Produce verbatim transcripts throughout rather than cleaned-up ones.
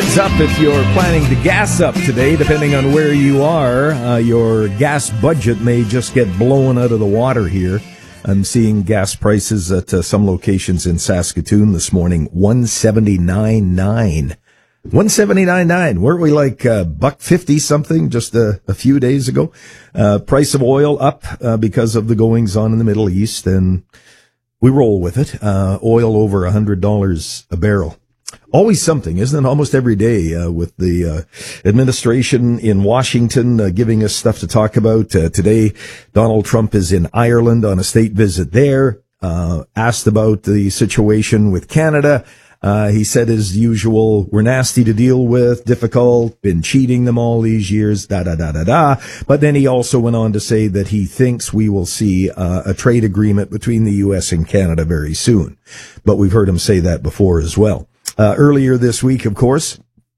Heads up if you're planning to gas up today, depending on where you are, uh, your gas budget may just get blown out of the water here. I'm seeing gas prices at uh, some locations in Saskatoon this morning, one seventy-nine nine. one seventy-nine nine. Weren't we like uh, buck fifty something just a, a few days ago? Uh, price of oil up uh, because of the goings on in the Middle East, and we roll with it. Uh, oil over one hundred dollars a barrel. Always something, isn't it? Almost every day uh, with the uh, administration in Washington uh, giving us stuff to talk about. Uh, today, Donald Trump is in Ireland on a state visit there, uh, asked about the situation with Canada. Uh, he said, as usual, we're nasty to deal with, difficult, been cheating them all these years, da, da, da, da, da. But then he also went on to say that he thinks we will see uh, a trade agreement between the U S and Canada very soon. But we've heard him say that before as well. Uh, earlier this week, of course,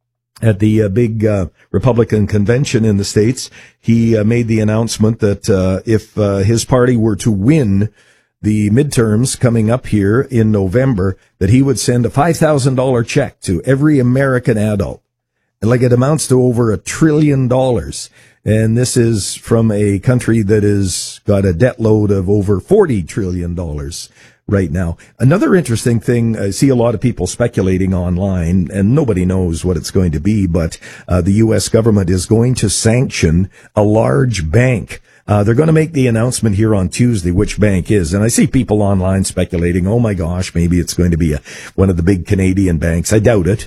at the uh, big uh, Republican convention in the States, he uh, made the announcement that uh, if uh, his party were to win the midterms coming up here in November, that he would send a five thousand dollars check to every American adult. And like it amounts to over a trillion dollars. And this is from a country that has got a debt load of over forty trillion dollars. Right now. Another interesting thing, I see a lot of people speculating online, and nobody knows what it's going to be, but uh, the U S government is going to sanction a large bank. Uh, they're going to make the announcement here on Tuesday which bank is, and I see people online speculating, oh my gosh, maybe it's going to be a, one of the big Canadian banks. I doubt it.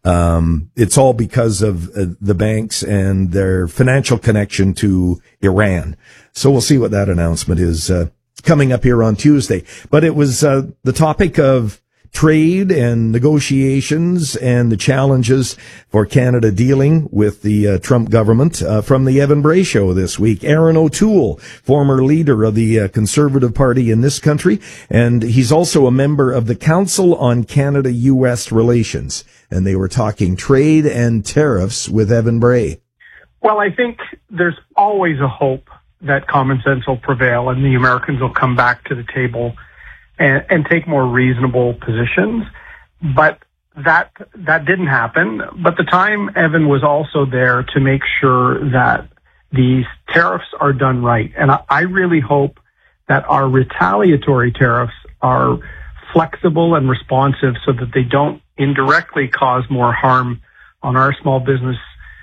Um, it's all because of uh, the banks and their financial connection to Iran. So we'll see what that announcement is uh, coming up here on Tuesday. But it was uh, the topic of trade and negotiations and the challenges for Canada dealing with the uh, Trump government uh, from the Evan Bray Show this week. Erin O'Toole, former leader of the uh, Conservative Party in this country, and he's also a member of the Council on Canada-U S Relations. And they were talking trade and tariffs with Evan Bray. Well, I think there's always a hope that common sense will prevail and the Americans will come back to the table and, and take more reasonable positions. But that that didn't happen. But the time Evan was also there to make sure that these tariffs are done right. And I, I really hope that our retaliatory tariffs are flexible and responsive so that they don't indirectly cause more harm on our small business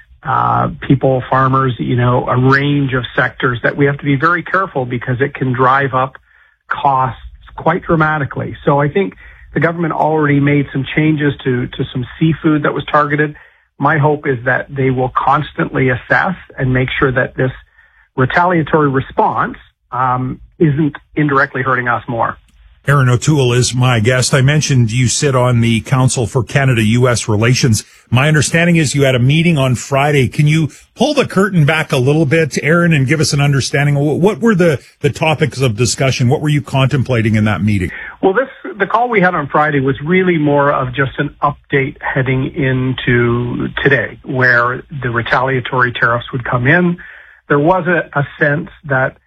Uh, people, farmers, you know, a range of sectors that we have to be very careful because it can drive up costs quite dramatically. So I think the government already made some changes to, to some seafood that was targeted. My hope is that they will constantly assess and make sure that this retaliatory response um, isn't indirectly hurting us more. Erin O'Toole is my guest. I mentioned you sit on the Council for Canada-U S Relations. My understanding is you had a meeting on Friday. Can you pull the curtain back a little bit, Erin, and give us an understanding? What were the, the topics of discussion? What were you contemplating in that meeting? Well, this the call we had on Friday was really more of just an update heading into today, where the retaliatory tariffs would come in. There was a, a sense that